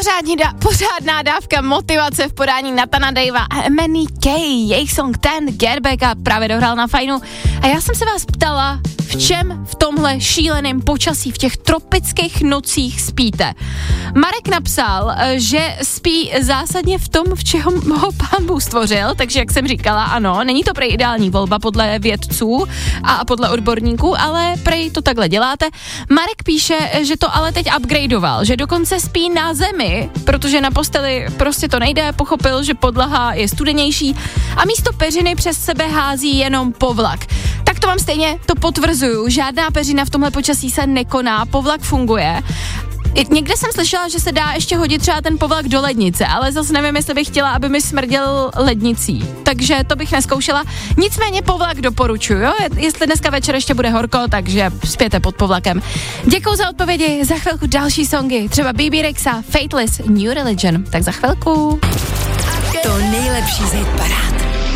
Pořádná dávka motivace v podání Nathana Davea a MNEK, jejich song Get Back Up právě dohrál na Fajnu. A já jsem se vás ptala, v čem v tomhle šíleném počasí, v těch tropických nocích spíte? Marek napsal, že spí zásadně v tom, v čem ho Pán Bůh stvořil, takže jak jsem říkala, ano, není to prej ideální volba podle vědců a podle odborníků, ale prej to takhle děláte. Marek píše, že to ale teď upgradeoval, že dokonce spí na zemi, protože na posteli prostě to nejde, pochopil, že podlaha je studenější a místo peřiny přes sebe hází jenom povlak. Tak to vám stejně to potvrzuju, žádná peřina v tomhle počasí se nekoná, povlak funguje. Někde jsem slyšela, že se dá ještě hodit třeba ten povlak do lednice, ale zase nevím, jestli bych chtěla, aby mi smrděl lednicí. Takže to bych neskoušela. Nicméně povlak doporučuji, jo? Jestli dneska večer ještě bude horko, takže spěte pod povlakem. Děkuju za odpovědi, za chvilku další songy, třeba BB Rexa, Fateless, New Religion. Tak za chvilku. To nejlepší z hitparád.